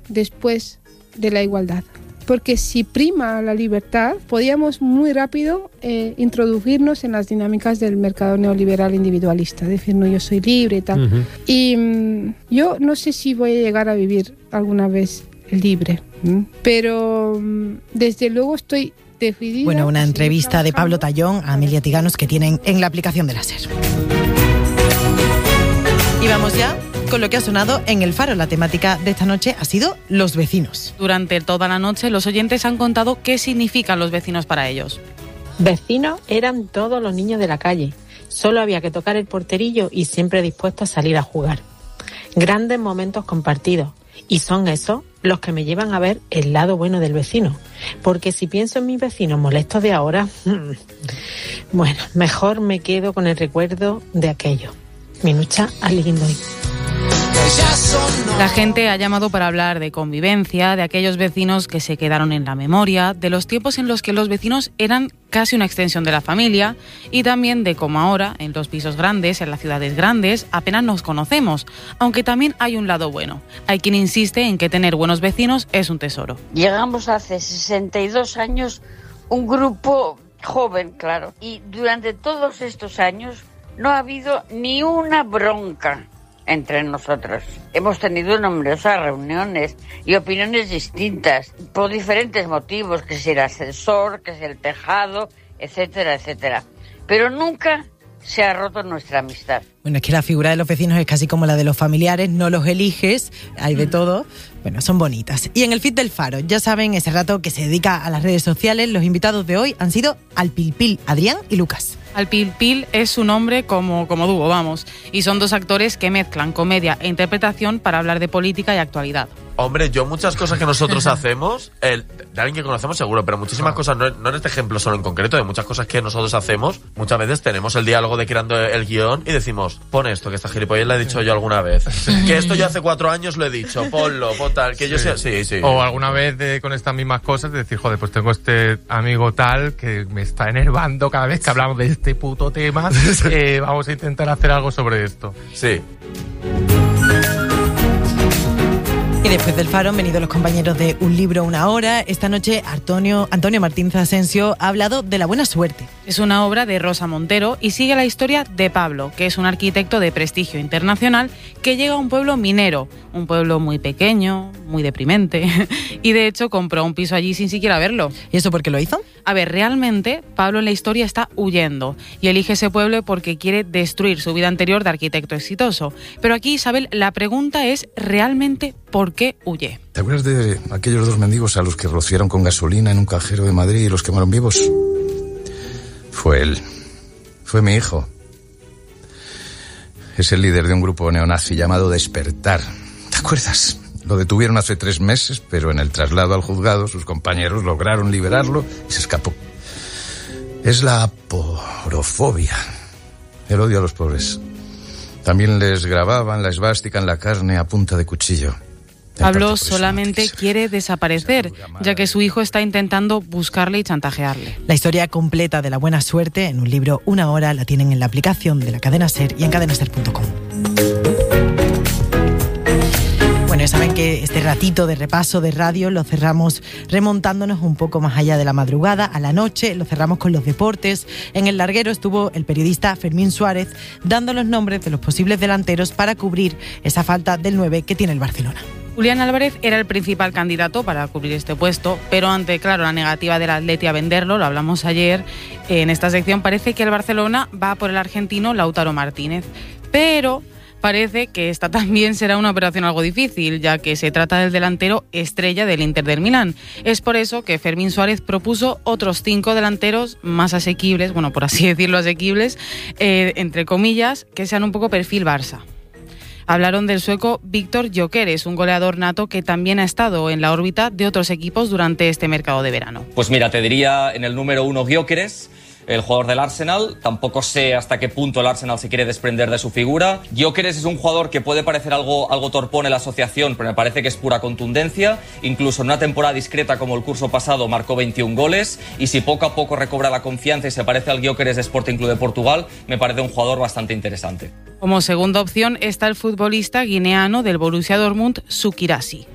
después de la igualdad. Porque si prima la libertad, podíamos muy rápido introducirnos en las dinámicas del mercado neoliberal individualista, decir, no, yo soy libre y tal. Uh-huh. Y yo no sé si voy a llegar a vivir alguna vez libre, pero desde luego estoy decidida. Bueno, una entrevista de Pablo Tallón a Amelia Tiganos que tienen en la aplicación de la SER. Y vamos ya con lo que ha sonado en El Faro. La temática de esta noche ha sido los vecinos. Durante toda la noche los oyentes han contado qué significan los vecinos para ellos. Vecinos eran todos los niños de la calle. Solo había que tocar el porterillo y siempre dispuestos a salir a jugar. Grandes momentos compartidos. Y son esos los que me llevan a ver el lado bueno del vecino. Porque si pienso en mis vecinos molestos de ahora, bueno, mejor me quedo con el recuerdo de aquello. Minucha Alindoy. La gente ha llamado para hablar de convivencia, de aquellos vecinos que se quedaron en la memoria, de los tiempos en los que los vecinos eran casi una extensión de la familia y también de cómo ahora, en los pisos grandes, en las ciudades grandes, apenas nos conocemos, aunque también hay un lado bueno. Hay quien insiste en que tener buenos vecinos es un tesoro. Llegamos hace 62 años, un grupo joven, claro, y durante todos estos años no ha habido ni una bronca entre nosotros. Hemos tenido numerosas reuniones y opiniones distintas por diferentes motivos, que si el ascensor, que si el tejado, etcétera, etcétera. Pero nunca se ha roto nuestra amistad. Bueno, es que la figura de los vecinos es casi como la de los familiares, no los eliges, hay de todo. Bueno, son bonitas. Y en el feed del Faro, ya saben, ese rato que se dedica a las redes sociales, los invitados de hoy han sido Alpilpil, Adrián y Lucas. Alpilpil es su nombre como dúo, vamos. Y son dos actores que mezclan comedia e interpretación para hablar de política y actualidad. Hombre, yo muchas cosas que nosotros hacemos, de alguien que conocemos seguro, pero muchísimas cosas, no en este ejemplo solo en concreto, de muchas cosas que nosotros hacemos, muchas veces tenemos el diálogo de creando el guión y decimos, pon esto, que esta gilipollez la he dicho yo alguna vez. Que esto yo hace 4 años lo he dicho, ponlo, pon tal, que yo sea... Sí. O alguna vez con estas mismas cosas, de decir, joder, pues tengo este amigo tal que me está enervando cada vez que hablamos de este puto tema, vamos a intentar hacer algo sobre esto. Sí. Y después del Faro han venido los compañeros de Un Libro, Una Hora. Esta noche Antonio Martínez Asensio ha hablado de La Buena Suerte. Es una obra de Rosa Montero y sigue la historia de Pablo, que es un arquitecto de prestigio internacional que llega a un pueblo minero, un pueblo muy pequeño, muy deprimente, y de hecho compró un piso allí sin siquiera verlo. ¿Y eso por qué lo hizo? A ver, realmente Pablo en la historia está huyendo y elige ese pueblo porque quiere destruir su vida anterior de arquitecto exitoso. Pero aquí, Isabel, la pregunta es realmente ¿por qué huye? ¿Te acuerdas de aquellos 2 mendigos a los que rociaron con gasolina en un cajero de Madrid y los quemaron vivos? Fue él. Fue mi hijo. Es el líder de un grupo neonazi llamado Despertar. ¿Te acuerdas? Lo detuvieron hace 3 meses, pero en el traslado al juzgado sus compañeros lograron liberarlo y se escapó. Es la aporofobia, el odio a los pobres. También les grababan la esvástica en la carne a punta de cuchillo. Pablo solamente quiere desaparecer, ya que su hijo está intentando buscarle y chantajearle. La historia completa de La Buena Suerte en Un Libro, Una Hora la tienen en la aplicación de la cadena SER y en cadenaser.com. Bueno, ya saben que este ratito de repaso de radio lo cerramos remontándonos un poco más allá de la madrugada, a la noche, lo cerramos con los deportes. En el larguero estuvo el periodista Fermín Suárez dando los nombres de los posibles delanteros para cubrir esa falta del 9 que tiene el Barcelona. Julián Álvarez era el principal candidato para cubrir este puesto, pero ante, claro, la negativa del Atleti a venderlo, lo hablamos ayer, en esta sección parece que el Barcelona va por el argentino Lautaro Martínez, pero parece que esta también será una operación algo difícil, ya que se trata del delantero estrella del Inter del Milán. Es por eso que Fermín Suárez propuso otros 5 delanteros más asequibles, bueno, por así decirlo, asequibles, entre comillas, que sean un poco perfil Barça. Hablaron del sueco Víctor Gyökeres, un goleador nato que también ha estado en la órbita de otros equipos durante este mercado de verano. Pues mira, te diría en el número 1 Gyökeres, el jugador del Arsenal. Tampoco sé hasta qué punto el Arsenal se quiere desprender de su figura. Gyökeres es un jugador que puede parecer algo torpón en la asociación, pero me parece que es pura contundencia. Incluso en una temporada discreta como el curso pasado marcó 21 goles, y si poco a poco recobra la confianza y se parece al Gyökeres de Sporting Club de Portugal, me parece un jugador bastante interesante. Como segunda opción está el futbolista guineano del Borussia Dortmund, Sukirasi.